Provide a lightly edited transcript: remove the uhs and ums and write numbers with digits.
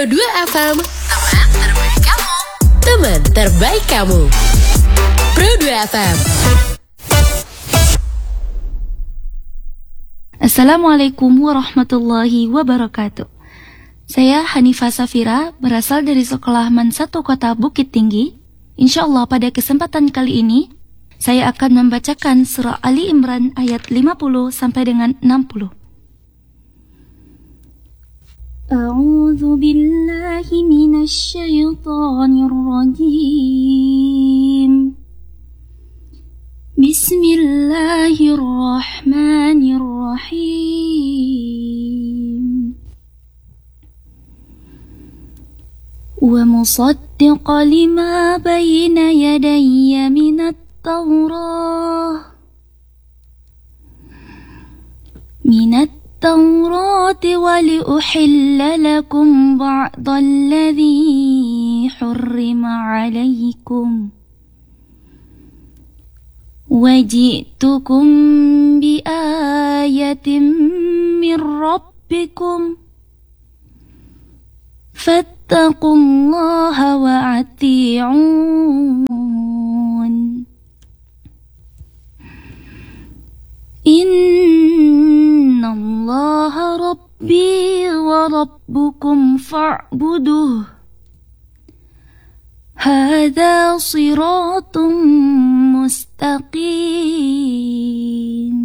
Pro 2 FM, teman terbaik kamu. Teman terbaik kamu. Pro 2 FM. Assalamualaikum warahmatullahi wabarakatuh. Saya Hanifah Safira, berasal dari Sekolah Man 1 Kota Bukit Tinggi. Insyaallah pada kesempatan kali ini, saya akan membacakan surah Ali Imran ayat 50 sampai dengan 60. A'udzu billahi minasy syaithanir rajim. Bismillahirrahmanirrahim. Wa musaddiqan lima bayna yadayya minat Taurati wa liuhilla lakum ba'dalladhi hurrima alaykum waji'tukum bi ayatin min rabbikum fattaqullaha wa ati'un innallaha rabbi wa rabbukum fa'buduh hadza siratun mustaqim.